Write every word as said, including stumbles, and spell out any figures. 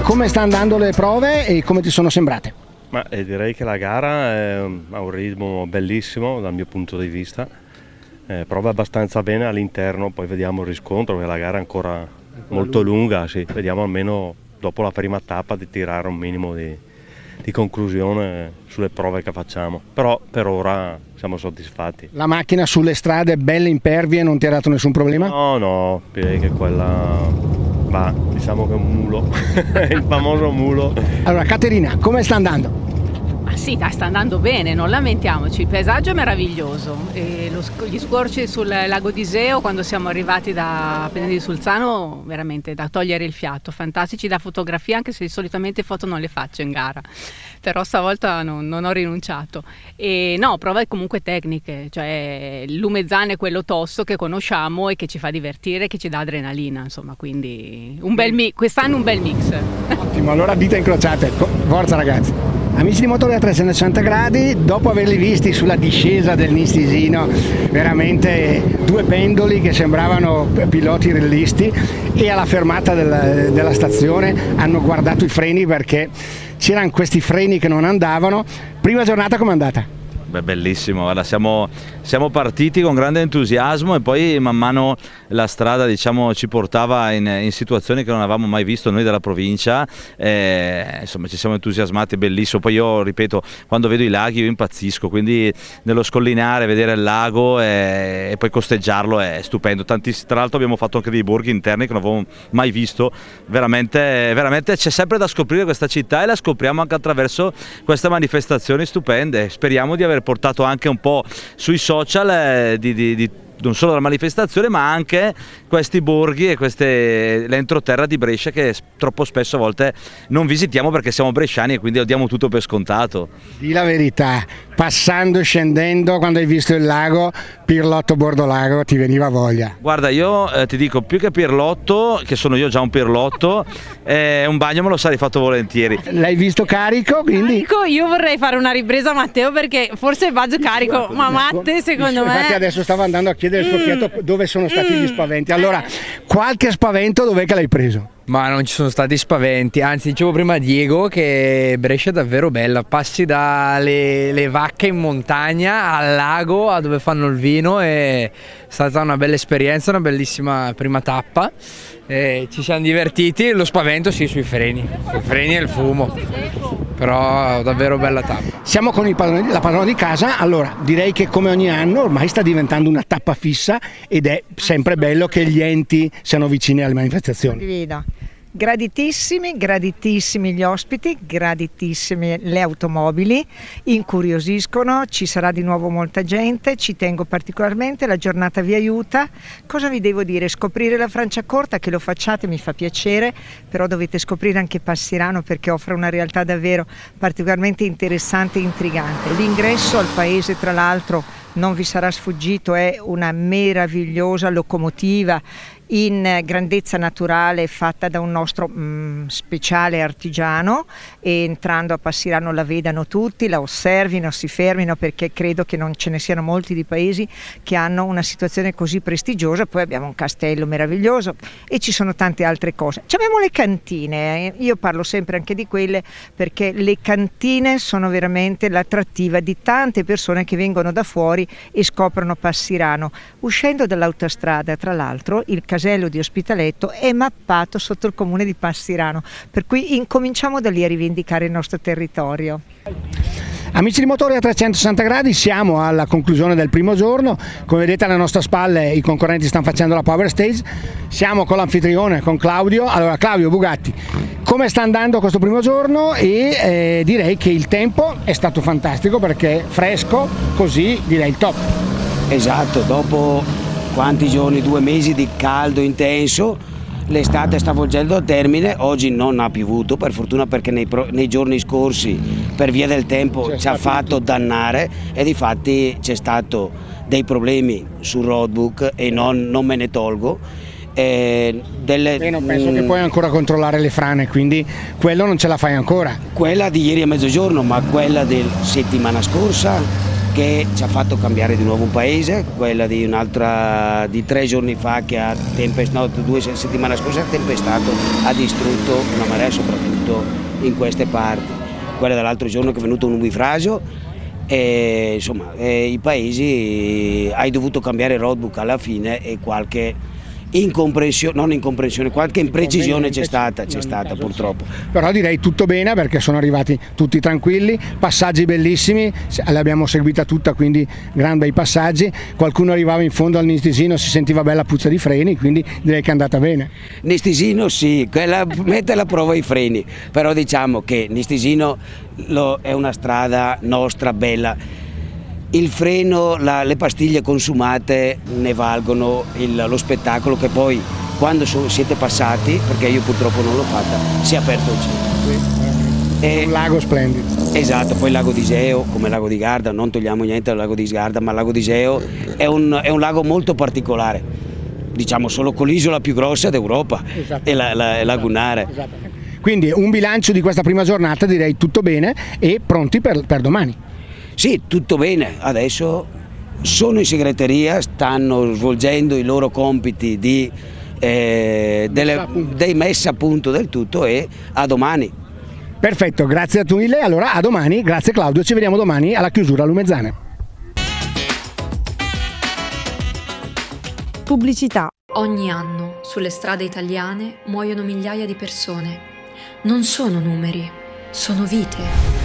come sta andando le prove e come ti sono sembrate? Ma eh, direi che la gara è, ha un ritmo bellissimo dal mio punto di vista, eh, prova abbastanza bene all'interno, poi vediamo il riscontro perché la gara è ancora, ancora molto lunga, lunga sì. Vediamo almeno dopo la prima tappa di tirare un minimo di, di conclusione sulle prove che facciamo, però per ora siamo soddisfatti. La macchina sulle strade belle impervie, non ti ha dato nessun problema? No, no, direi che quella va, diciamo che è un mulo, il famoso mulo. Allora Caterina, come sta andando? Ah sì, dai, sta andando bene, non lamentiamoci, il paesaggio è meraviglioso, e lo, gli scorci sul lago d'Iseo quando siamo arrivati da Penede di Sulzano, veramente da togliere il fiato, fantastici da fotografia, anche se solitamente foto non le faccio in gara, però stavolta non, non ho rinunciato. E no, prove comunque tecniche, cioè il Lumezzane è quello tosto che conosciamo e che ci fa divertire, che ci dà adrenalina, insomma, quindi un bel mi- quest'anno un bel mix. Ottimo, allora dita incrociate, forza ragazzi! Amici di Motori a trecentosessanta gradi, dopo averli visti sulla discesa del Nistisino, veramente due pendoli che sembravano piloti rallisti, e alla fermata della, della stazione hanno guardato i freni perché c'erano questi freni che non andavano. Prima giornata com'è andata? Beh, bellissimo, guarda, siamo, siamo partiti con grande entusiasmo e poi man mano la strada, diciamo, ci portava in, in situazioni che non avevamo mai visto noi della provincia, e, insomma ci siamo entusiasmati, bellissimo. Poi io ripeto, quando vedo i laghi io impazzisco, quindi nello scollinare, vedere il lago e, e poi costeggiarlo è stupendo. Tantiss- tra l'altro abbiamo fatto anche dei borghi interni che non avevamo mai visto, veramente, veramente c'è sempre da scoprire questa città e la scopriamo anche attraverso queste manifestazioni stupende. Speriamo di aver portato anche un po' sui social eh, di, di, di non solo la manifestazione ma anche questi borghi e queste l'entroterra di Brescia che troppo spesso a volte non visitiamo perché siamo bresciani e quindi lo diamo tutto per scontato. Di la verità, passando e scendendo, quando hai visto il lago, Pirlotto Bordolago, ti veniva voglia? Guarda, io eh, ti dico, più che Pirlotto, che sono io già un Pirlotto, eh, un bagno me lo sarei fatto volentieri. L'hai visto carico, quindi? Carico, io vorrei fare una ripresa a Matteo perché forse il bagno carico, ma Matte secondo me... Infatti adesso stavo andando a chiedere al suo occhietto dove sono stati Mm. gli spaventi. Allora, qualche spavento dov'è che l'hai preso? Ma non ci sono stati spaventi, anzi dicevo prima a Diego che Brescia è davvero bella, passi dalle le vacche in montagna al lago a dove fanno il vino, è stata una bella esperienza, una bellissima prima tappa, e ci siamo divertiti, lo spavento sì sui freni, sui freni e il fumo, però davvero bella tappa. Siamo con il padrone, la padrona di casa, allora direi che come ogni anno ormai sta diventando una tappa fissa ed è sempre bello che gli enti siano vicini alle manifestazioni. Condivido. Graditissimi, graditissimi gli ospiti, graditissime le automobili, incuriosiscono, ci sarà di nuovo molta gente, ci tengo particolarmente, la giornata vi aiuta. Cosa vi devo dire? Scoprire la Franciacorta, che lo facciate mi fa piacere, però dovete scoprire anche Passirano perché offre una realtà davvero particolarmente interessante e intrigante. L'ingresso al paese, tra l'altro, non vi sarà sfuggito, è una meravigliosa locomotiva in grandezza naturale fatta da un nostro mh, speciale artigiano, e entrando a Passirano la vedano tutti, la osservino, si fermino, perché credo che non ce ne siano molti di paesi che hanno una situazione così prestigiosa. Poi abbiamo un castello meraviglioso e ci sono tante altre cose. Ci abbiamo le cantine, eh. Io parlo sempre anche di quelle perché le cantine sono veramente l'attrattiva di tante persone che vengono da fuori e scoprono Passirano. Uscendo dall'autostrada, tra l'altro, il casello di Ospitaletto è mappato sotto il comune di Passirano, per cui incominciamo da lì a rivendicare il nostro territorio. Amici di Motori a trecentosessanta gradi, siamo alla conclusione del primo giorno. Come vedete alle nostre spalle i concorrenti stanno facendo la Power Stage. Siamo con l'anfitrione, con Claudio. Allora Claudio Bugatti, come sta andando questo primo giorno? E eh, direi che il tempo è stato fantastico perché fresco, così direi il top. Esatto, dopo quanti giorni, due mesi di caldo intenso, l'estate sta volgendo a termine. Oggi non ha piovuto per fortuna, perché nei, pro, nei giorni scorsi per via del tempo c'è ci ha fatto dannare, e difatti c'è stato dei problemi sul roadbook e non, non me ne tolgo. Eh, delle, Beh, non penso mh, che puoi ancora controllare le frane, quindi quello non ce la fai ancora. Quella di ieri a mezzogiorno, ma quella della settimana scorsa che ci ha fatto cambiare di nuovo un paese, quella di un'altra di tre giorni fa che ha tempestato, no, due settimane scorse ha tempestato, ha distrutto una marea soprattutto in queste parti. Quella dell'altro giorno che è venuto un nubifragio e insomma eh, i paesi hai dovuto cambiare roadbook alla fine e qualche incomprensione, non incomprensione, qualche imprecisione c'è stata, c'è stata purtroppo. Però direi tutto bene perché sono arrivati tutti tranquilli, passaggi bellissimi, l'abbiamo seguita tutta, quindi gran bei passaggi. Qualcuno arrivava in fondo al Nistisino, si sentiva bella puzza di freni, quindi direi che è andata bene. Nistisino sì, quella mette alla prova i freni, però diciamo che Nistisino lo, è una strada nostra bella. Il freno, la, le pastiglie consumate ne valgono il, lo spettacolo che poi quando so, siete passati, perché io purtroppo non l'ho fatta, si è aperto il cielo. È un lago splendido. Esatto, poi il lago di Iseo, come il lago di Garda, non togliamo niente dal lago di Garda, ma il lago di Iseo è un, è un lago molto particolare, diciamo solo con l'isola più grossa d'Europa, è la, la, lagunare. Quindi un bilancio di questa prima giornata, direi tutto bene e pronti per, per domani. Sì, tutto bene, adesso sono in segreteria, stanno svolgendo i loro compiti di eh, delle, dei messa a punto del tutto e a domani. Perfetto, grazie a tu mille, allora a domani, grazie Claudio, ci vediamo domani alla chiusura a Lumezzane. Pubblicità. Ogni anno sulle strade italiane muoiono migliaia di persone. Non sono numeri, sono vite.